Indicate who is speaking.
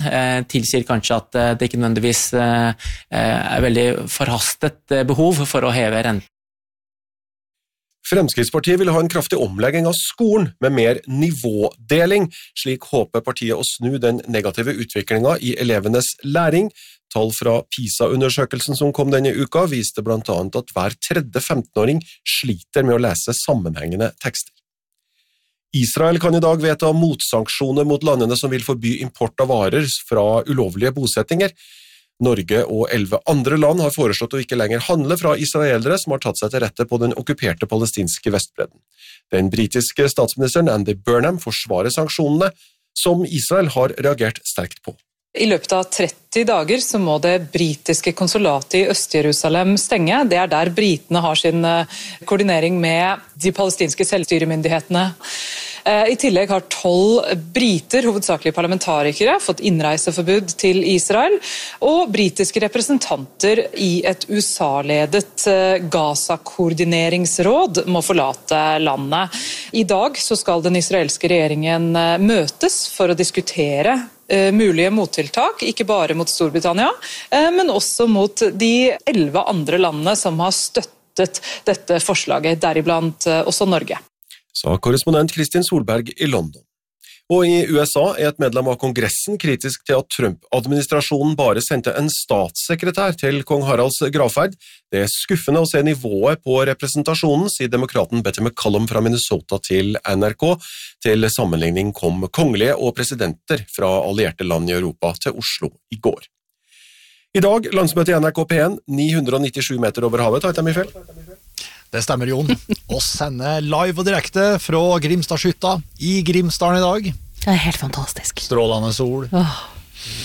Speaker 1: tilsier kanskje at det ikke nødvendigvis veldig forhastet behov for å heve renten.
Speaker 2: Fremskrittspartiet vil ha en kraftig omlegging av skolen med mer nivådeling, slik håper partiet å snu den negative utviklingen i elevenes læring. Tall fra PISA-undersøkelsen som kom denne uka viste blant annet at hver tredje 15-åring sliter med å lese sammenhengende tekster. Israel kan i dag vedta motsanksjoner mot landene som vil forby import av varer fra ulovlige bosettinger. Norge og 11 andre land har foreslått å ikke lenger handle fra israelere som har tatt seg til rette på den okkuperte palestinske Vestbredden. Den britiske statsministeren Andy Burnham forsvarer sanksjonene, som Israel har reagert sterkt på.
Speaker 3: I løpet av 30 dager så må det britiske konsulatet i Øst-Jerusalem stenge. Det der britene har sin koordinering med de palestinske selvstyremyndighetene. I tillegg har 12 briter, hovedsakelig parlamentarikere, fått innreiseforbud til Israel, og britiske representanter i et USA-ledet Gaza-koordineringsråd må forlate landet. I dag så skal den israelske regjeringen møtes for å diskutere mulige mottiltak, ikke bare mot Storbritannia, men også mot de 11 andre landene som har støttet dette forslaget, deriblant også Norge.
Speaker 2: Sa korrespondent Kristin Solberg i London. Og i USA et medlem av Kongressen kritisk til at Trump-administrasjonen bare sendte en statssekretær til kong Haralds gravferd. Det skuffende å se nivået på representasjonen, sier demokraten Betty McCollum fra Minnesota til NRK. Til sammenligning kom kongelige og presidenter fra allierte land i Europa til Oslo i går. I dag landsmøte i NRK P1, 997 meter over havet, tar jeg dem i feil?
Speaker 4: Det stemmer, Jon. Oss sender live og direkte fra Grimstadshytta i Grimsdalen i dag.
Speaker 5: Det helt fantastisk.
Speaker 4: Strålende sol.